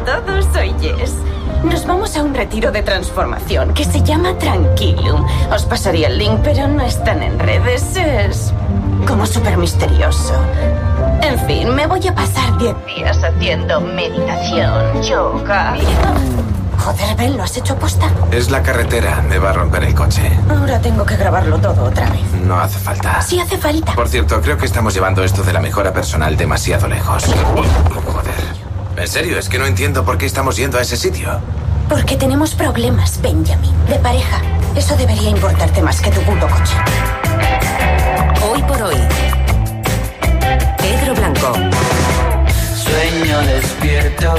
todos, soy Jess. Nos vamos a un retiro de transformación que se llama Tranquilum. Os pasaría el link, pero no están en redes. Es como súper misterioso. En fin, me voy a pasar 10 días haciendo meditación, yoga. Joder, Ben, ¿lo has hecho aposta? Es la carretera, me va a romper el coche. Ahora tengo que grabarlo todo otra vez. No hace falta. Sí hace falta. Por cierto, creo que estamos llevando esto de la mejora personal demasiado lejos. Joder. En serio, es que no entiendo por qué estamos yendo a ese sitio. Porque tenemos problemas, Benjamin, de pareja. Eso debería importarte más que tu puto coche. Hoy por hoy, Pedro Blanco. Sueño despierto.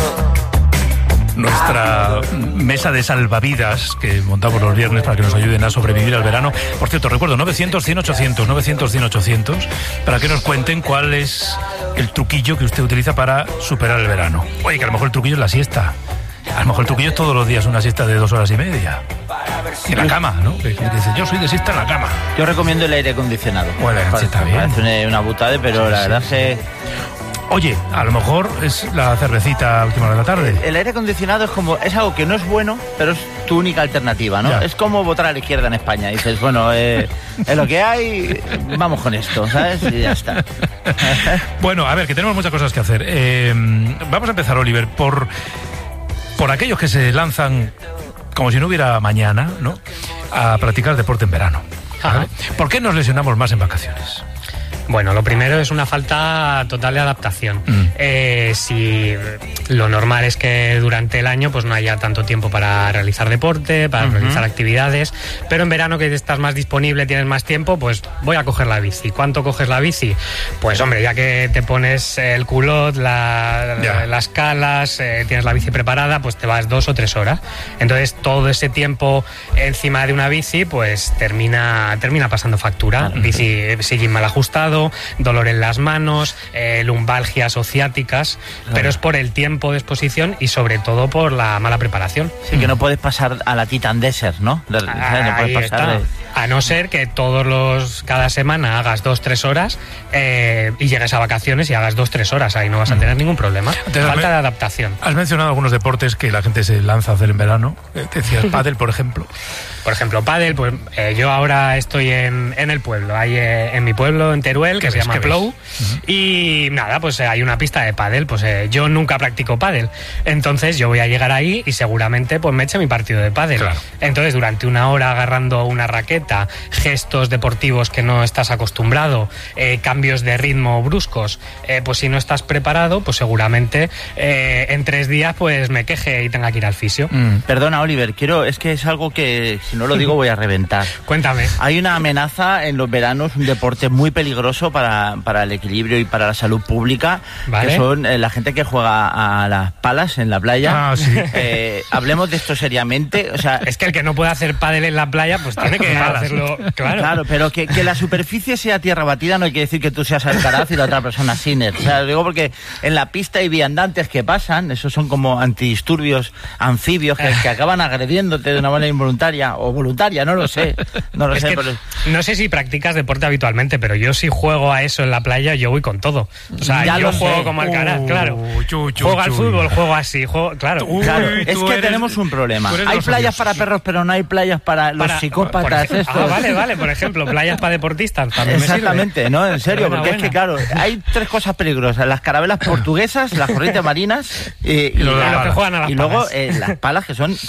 Nuestra mesa de salvavidas que montamos los viernes para que nos ayuden a sobrevivir al verano. Por cierto, recuerdo 900-100-800, 900-100-800, para que nos cuenten cuál es el truquillo que usted utiliza para superar el verano. Oye, que a lo mejor el truquillo es la siesta. A lo mejor el truquillo es todos los días una siesta de 2 horas y media. En la cama, ¿no? Que dice, yo soy de siesta en la cama. Yo recomiendo el aire acondicionado. Bueno, sí, está bien. Parece una butada, pero sí, la verdad es que... Oye, a lo mejor es la cervecita a última hora de la tarde. El aire acondicionado es algo que no es bueno, pero es tu única alternativa, ¿no? Ya. Es como votar a la izquierda en España. Y dices, bueno, es lo que hay, vamos con esto, ¿sabes? Y ya está. Bueno, a ver, que tenemos muchas cosas que hacer. Vamos a empezar, Oliver, por aquellos que se lanzan como si no hubiera mañana, ¿no?, a practicar deporte en verano. ¿Vale? ¿Por qué nos lesionamos más en vacaciones? Bueno, lo primero es una falta total de adaptación. Si lo normal es que durante el año pues no haya tanto tiempo para realizar deporte, para realizar actividades, pero en verano que estás más disponible, tienes más tiempo, pues voy a coger la bici. ¿Cuánto coges la bici? Pues hombre, ya que te pones el culot, las calas, tienes la bici preparada, pues te vas 2 o 3 horas. Entonces todo ese tiempo encima de una bici pues termina pasando factura. Bici sillín mal ajustado, dolor en las manos, lumbalgias o ciáticas, pero es por el tiempo de exposición y sobre todo por la mala preparación. Sí, que no puedes pasar a la Titan Desert, ¿no? No puedes pasar a no ser que cada semana hagas 2-3 horas y llegues a vacaciones y hagas 2-3 horas, ahí no vas a tener ningún problema. Entonces, falta de adaptación. Has mencionado algunos deportes que la gente se lanza a hacer en verano. Decías pádel, por ejemplo. Por ejemplo, pádel, pues yo ahora estoy en el pueblo, hay en mi pueblo, en Teruel, que se llama Plou, y nada, pues hay una pista de pádel, pues yo nunca practico pádel, entonces yo voy a llegar ahí y seguramente pues me eche mi partido de pádel. Claro. Entonces durante una hora agarrando una raqueta, gestos deportivos que no estás acostumbrado, cambios de ritmo bruscos, pues si no estás preparado, pues seguramente en 3 días pues me queje y tenga que ir al fisio. Perdona, Oliver, es que es algo que si no lo digo voy a reventar. Cuéntame. Hay una amenaza en los veranos, un deporte muy peligroso para el equilibrio y para la salud pública, ¿vale?, que son la gente que juega a las palas en la playa. Sí. Hablemos de esto seriamente. O sea, es que el que no puede hacer pádel en la playa, pues tiene que hacerlo. Claro, pero que la superficie sea tierra batida no hay que decir que tú seas Alcaraz y la otra persona Sinner. O sea, digo porque en la pista hay viandantes que pasan, esos son como antidisturbios anfibios que acaban agrediéndote de una manera involuntaria o voluntaria, no lo sé. No sé si practicas deporte habitualmente, pero yo si juego a eso en la playa, yo voy con todo. O sea, yo juego como Alcaraz, claro. Juego al fútbol, juego así, claro. Es que tenemos un problema. Hay playas para perros, pero no hay playas para los psicópatas estos. Vale, por ejemplo, playas para deportistas también. Exactamente, no, en serio, porque es que claro, hay 3 cosas peligrosas: las carabelas portuguesas, las corrientes marinas y los que juegan a las palas. Y luego las palas, que son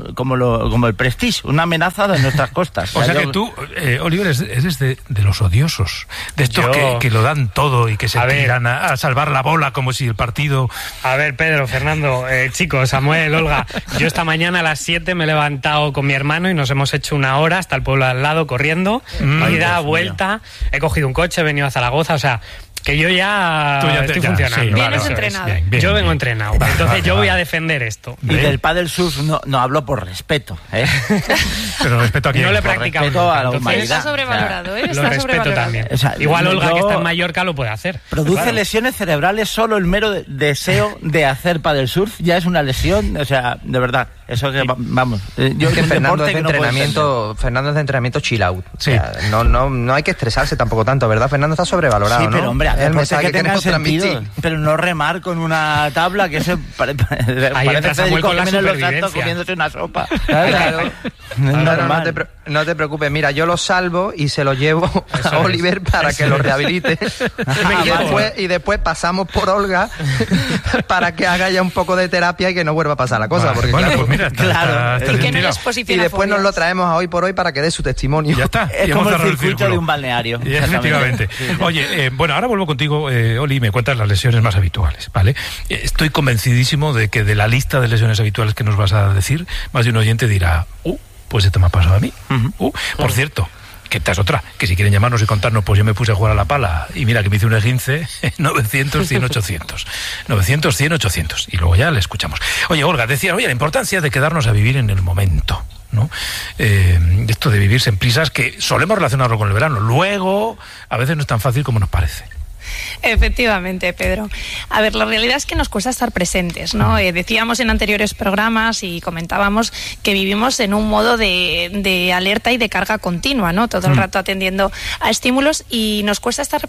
como el Prestige, una amenaza de nuestras costas. O sea que tú, Oliver, eres de los odiosos, de estos que lo dan todo y que se tiran a salvar la bola como si el partido... A ver, Pedro, Fernando, chicos, Samuel, Olga, yo esta mañana a las 7 me he levantado con mi hermano y nos hemos hecho 1 hora hasta el pueblo al lado corriendo, ida, vuelta, he cogido un coche, he venido a Zaragoza, o sea... Que yo ya estoy funcionando. Sí, vienes entrenado. Bien. Yo vengo entrenado. Entonces yo voy a defender esto. Y del pádel surf no hablo por respeto, ¿eh? Pero respeto a quién. No le he practicado nunca. A la humanidad. Está sobrevalorado, ¿eh? Lo respeto también. O sea, igual Olga, que está en Mallorca, lo puede hacer. Produce lesiones cerebrales solo el mero deseo de hacer pádel surf. Ya es una lesión, o sea, de verdad. Eso que, vamos... yo que Fernando es de entrenamiento... Fernando es de entrenamiento chill out. Sí. O sea, no hay que estresarse tampoco tanto, ¿verdad? Fernando está sobrevalorado, sí, pero, ¿no? hombre, el mensaje que tenga sentido, transmitir. pero no remar con una tabla que se parece Federico Jiménez Los Santos comiéndose una sopa. Claro. No te preocupes, mira, yo lo salvo y se lo llevo a Oliver para que lo rehabilite. Y después pasamos por Olga para que haga ya un poco de terapia y que no vuelva a pasar la cosa. Vale, porque bueno, claro, pues mira, está y que no les posiciona y después nos fobias. lo traemos a Hoy por Hoy para que dé su testimonio. Ya está. Es como el circuito de un balneario. Efectivamente. Oye, bueno, ahora vuelvo contigo, Oli, y me cuentas las lesiones más habituales, ¿vale? Estoy convencidísimo de que de la lista de lesiones habituales que nos vas a decir, más de un oyente dirá, pues esto me ha pasado a mí. Por cierto, que esta es otra, que si quieren llamarnos y contarnos, pues yo me puse a jugar a la pala y mira que me hice un esguince, 900, 100, 800. 900, 100, 800. Y luego ya le escuchamos. Oye, Olga, decía, la importancia de quedarnos a vivir en el momento, ¿no? Esto de vivirse en prisas, que solemos relacionarlo con el verano. Luego, a veces no es tan fácil como nos parece. Efectivamente, Pedro. A ver, la realidad es que nos cuesta estar presentes, ¿no? Decíamos en anteriores programas y comentábamos que vivimos en un modo de alerta y de carga continua, ¿no? Todo el rato atendiendo a estímulos y nos cuesta estar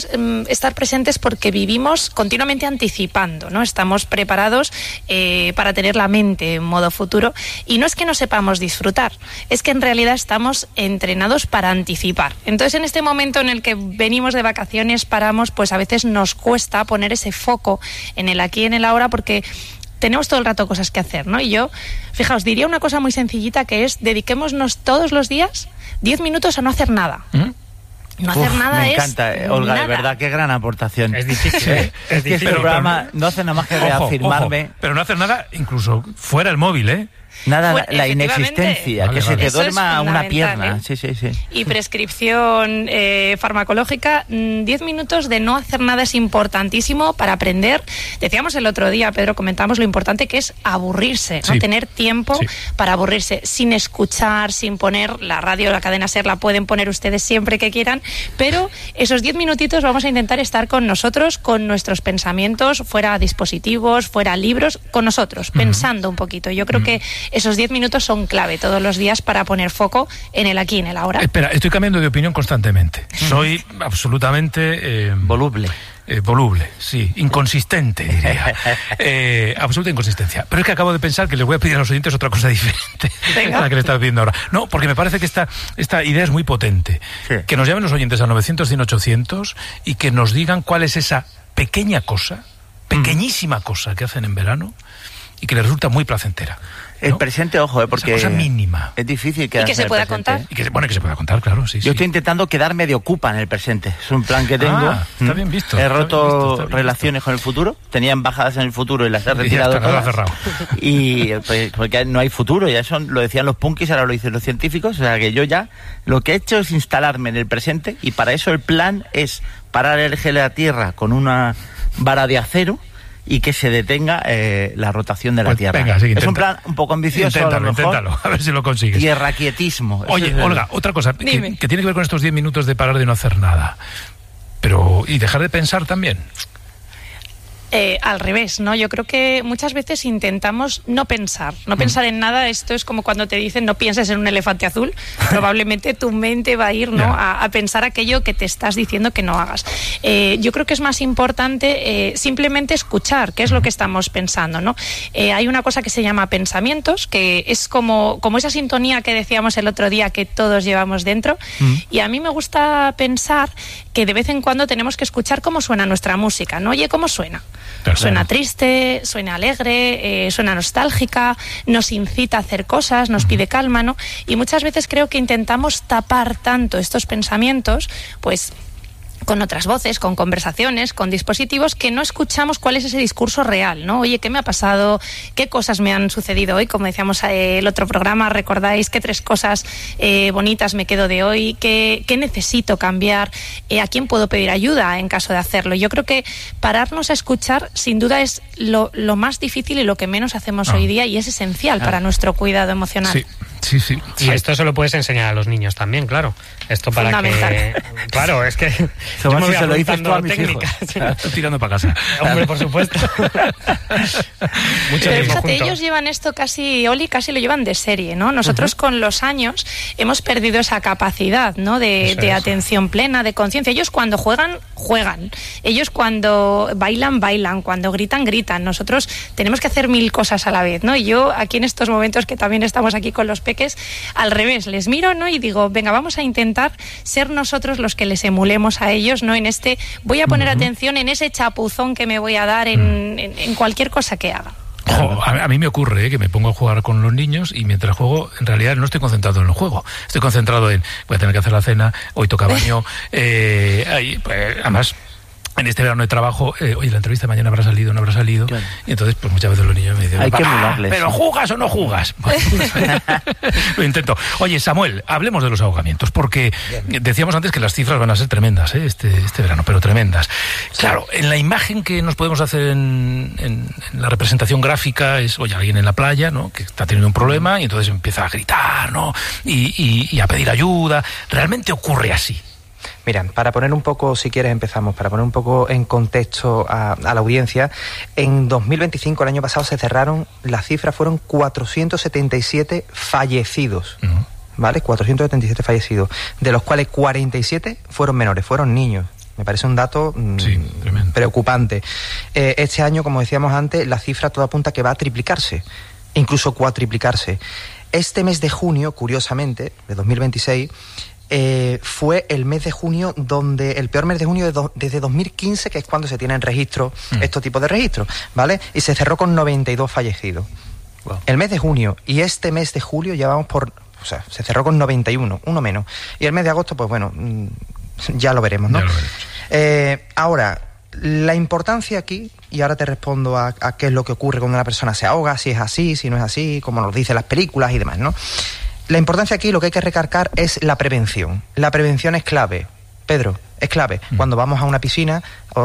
presentes porque vivimos continuamente anticipando, ¿no? Estamos preparados para tener la mente en modo futuro y no es que no sepamos disfrutar, es que en realidad estamos entrenados para anticipar. Entonces, en este momento en el que venimos de vacaciones, paramos, pues a veces nos cuesta poner ese foco en el aquí y en el ahora porque tenemos todo el rato cosas que hacer, ¿no? Y yo, fijaos, diría una cosa muy sencillita que es dediquémonos todos los días 10 minutos a no hacer nada. No hacer nada me es encanta, Olga, nada. de verdad, qué gran aportación. Es difícil, ¿eh? Es Que difícil. este programa no hace nada más que reafirmarme. Ojo, pero no hacer nada, incluso fuera el móvil, ¿eh? Nada, Pues, la efectivamente, inexistencia, vale, que se vale. te Eso es duerma una fundamental, pierna. ¿eh? Sí. Y prescripción farmacológica, 10 minutos de no hacer nada es importantísimo para aprender. Decíamos el otro día, Pedro, comentamos lo importante que es aburrirse, ¿no? Sí. Tener tiempo para aburrirse, sin escuchar, sin poner la radio, la cadena SER, la pueden poner ustedes siempre que quieran, pero esos 10 minutitos vamos a intentar estar con nosotros, con nuestros pensamientos, fuera dispositivos, fuera libros, con nosotros, pensando un poquito. Yo creo que esos 10 minutos son clave todos los días para poner foco en el aquí y en el ahora. Espera, estoy cambiando de opinión constantemente. Soy absolutamente... Voluble. Voluble, sí, inconsistente, diría. Absoluta inconsistencia. Pero es que acabo de pensar que les voy a pedir a los oyentes otra cosa diferente a la que le estaba pidiendo ahora. No, porque me parece que esta idea es muy potente. Sí. Que nos llamen los oyentes a 900, 100, 800 y que nos digan cuál es esa pequeña cosa, pequeñísima cosa que hacen en verano y que les resulta muy placentera. ¿no? El presente, ojo, porque esa cosa mínima. es difícil Y que se pueda contar. Y que se pueda contar, claro, sí. Yo estoy intentando quedarme de ocupa en el presente. Es un plan que tengo. Está bien visto. He roto está bien relaciones con el futuro. Tenía embajadas en el futuro y las he Y ya retirado está, todas. cerrado. Y pues, porque no hay futuro. Ya eso lo decían los punkis, ahora lo dicen los científicos. O sea que yo ya lo que he hecho es instalarme en el presente y para eso el plan es parar el eje de la Tierra con una vara de acero y que se detenga la rotación de la Pues Tierra. venga, sí, es un plan un poco ambicioso. Inténtalo, a ver si lo consigues. Tierraquietismo. Oye, Eso es Olga, otra cosa que Dime. tiene que ver con estos 10 minutos de parar de no hacer nada. Y dejar de pensar también. Al revés, ¿no? Yo creo que muchas veces intentamos no pensar en nada. Esto es como cuando te dicen no pienses en un elefante azul. Probablemente tu mente va a ir, ¿no? a pensar aquello que te estás diciendo que no hagas. Yo creo que es más importante simplemente escuchar qué es lo que estamos pensando, ¿no? Hay una cosa que se llama pensamientos, que es como esa sintonía que decíamos el otro día que todos llevamos dentro. Y a mí me gusta pensar que de vez en cuando tenemos que escuchar cómo suena nuestra música, ¿no? Oye, ¿cómo suena? Claro. Suena triste, suena alegre, suena nostálgica, nos incita a hacer cosas, nos pide calma, ¿no? Y muchas veces creo que intentamos tapar tanto estos pensamientos, pues con otras voces, con conversaciones, con dispositivos, que no escuchamos cuál es ese discurso real, ¿no? Oye, ¿qué me ha pasado? ¿Qué cosas me han sucedido hoy? Como decíamos el otro programa, ¿recordáis qué 3 cosas bonitas me quedo de hoy? ¿Qué necesito cambiar? ¿A quién puedo pedir ayuda en caso de hacerlo? Yo creo que pararnos a escuchar, sin duda, es lo más difícil y lo que menos hacemos hoy día y es esencial para nuestro cuidado emocional. Sí, sí. Y esto se lo puedes enseñar a los niños también, claro. Esto para que... Claro, es que... Yo me voy se lo dices tú a mis técnicas. Estoy tirando para casa. Hombre, por supuesto. Pero fíjate, ellos llevan esto casi lo llevan de serie, ¿no? Nosotros con los años hemos perdido esa capacidad, ¿no? De atención plena, de conciencia. Ellos cuando juegan. Ellos cuando bailan, cuando gritan. Nosotros tenemos que hacer 1000 cosas a la vez, ¿no? Y yo aquí en estos momentos que también estamos aquí con los peques, al revés, les miro, ¿no? Y digo, venga, vamos a intentar ser nosotros los que les emulemos a ellos, ¿no? Voy a poner atención en ese chapuzón que me voy a dar en cualquier cosa que haga. A mí me ocurre que me pongo a jugar con los niños y mientras juego, en realidad no estoy concentrado en el juego. Estoy concentrado en, voy a tener que hacer la cena, hoy toca baño, pues, además... En este verano de trabajo, oye, la entrevista de mañana habrá salido, no habrá salido. Claro. Y entonces, pues muchas veces los niños me dicen, hay que emularles, ¿pero jugas o no jugas? Lo intento. Oye, Samuel, hablemos de los ahogamientos, porque decíamos antes que las cifras van a ser tremendas, este verano, pero tremendas. Sí. Claro, en la imagen que nos podemos hacer en la representación gráfica es, oye, alguien en la playa, ¿no? Que está teniendo un problema y entonces empieza a gritar, ¿no? Y a pedir ayuda. ¿Realmente ocurre así? Mira, para poner un poco, si quieres empezamos, para poner un poco en contexto a la audiencia, en 2025, el año pasado, se cerraron, las cifras fueron 477 fallecidos, ¿vale? 477 fallecidos, de los cuales 47 fueron menores, fueron niños. Me parece un dato preocupante. Este año, como decíamos antes, la cifra todo apunta que va a triplicarse, incluso cuatriplicarse. Este mes de junio, curiosamente, de 2026... fue el mes de junio el peor mes de junio desde 2015, que es cuando se tienen registros, estos tipos de registros, ¿vale? Y se cerró con 92 fallecidos. Wow. El mes de junio y este mes de julio se cerró con 91, uno menos. Y el mes de agosto, pues bueno, ya lo veremos, ¿no? Ya lo veremos. Ahora, la importancia aquí, y ahora te respondo a qué es lo que ocurre cuando una persona se ahoga, si es así, si no es así, como nos dicen las películas y demás, ¿no? La importancia aquí, lo que hay que recargar es la prevención. La prevención es clave, Pedro, es clave. Cuando vamos a una piscina,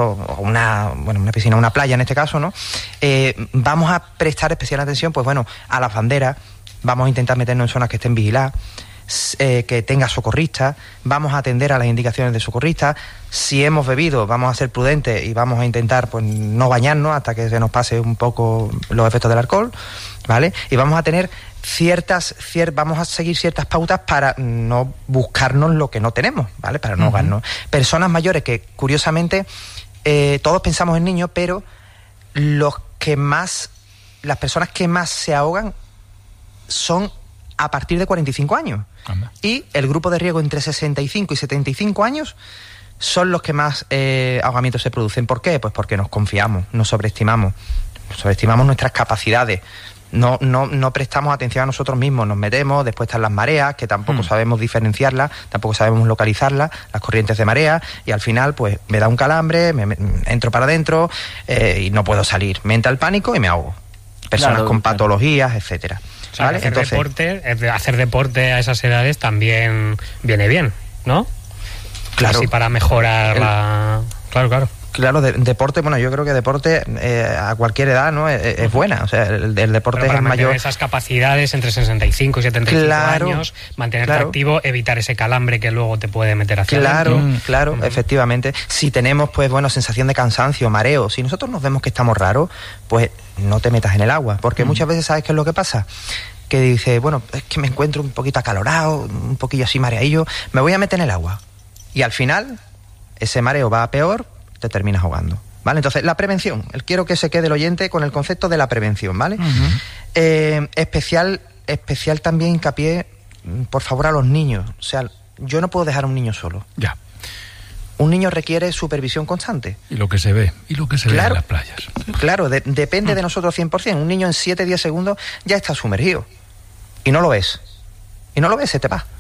una playa en este caso, ¿no? Vamos a prestar especial atención, pues bueno, a las banderas, vamos a intentar meternos en zonas que estén vigiladas, que tenga socorristas, vamos a atender a las indicaciones de socorristas. Si hemos bebido, vamos a ser prudentes y vamos a intentar, pues, no bañarnos hasta que se nos pase un poco los efectos del alcohol, ¿vale? Y vamos a tener vamos a seguir ciertas pautas para no buscarnos lo que no tenemos, ¿vale? Para no ahogarnos. Personas mayores que, curiosamente, todos pensamos en niños, pero las personas que más se ahogan son a partir de 45 años. Anda. Y el grupo de riesgo entre 65 y 75 años son los que más ahogamientos se producen. ¿Por qué? Pues porque nos confiamos, nos sobreestimamos nuestras capacidades. No prestamos atención a nosotros mismos, nos metemos, después están las mareas, que tampoco sabemos diferenciarlas, tampoco sabemos localizarlas, las corrientes de marea, y al final pues me da un calambre, me entro para adentro y no puedo salir. Me entra el pánico y me ahogo. Personas con patologías, etcétera. O sea, ¿vale? hacer deporte a esas edades también viene bien, ¿no? Claro. Así para mejorar la... Claro, deporte, bueno, yo creo que deporte a cualquier edad, ¿no? Es buena, o sea, el deporte es el mayor. Esas capacidades entre 65 y 75 años, mantenerte activo, evitar ese calambre que luego te puede meter hacia adentro. Claro, efectivamente. Si tenemos, pues bueno, sensación de cansancio, mareo, si nosotros nos vemos que estamos raros, pues no te metas en el agua, porque muchas veces, ¿sabes qué es lo que pasa? Que dice, bueno, es que me encuentro un poquito acalorado, un poquillo así mareadillo, me voy a meter en el agua. Y al final, ese mareo va a peor, te terminas ahogando, ¿vale? Entonces, la prevención, quiero que se quede el oyente con el concepto de la prevención, ¿vale? Especial también hincapié, por favor, a los niños. O sea, yo no puedo dejar a un niño solo. Ya. Un niño requiere supervisión constante. Y lo que se ve, ve en las playas. Claro, depende de nosotros 100%. Un niño en 7-10 segundos ya está sumergido. Y no lo ves, se te va.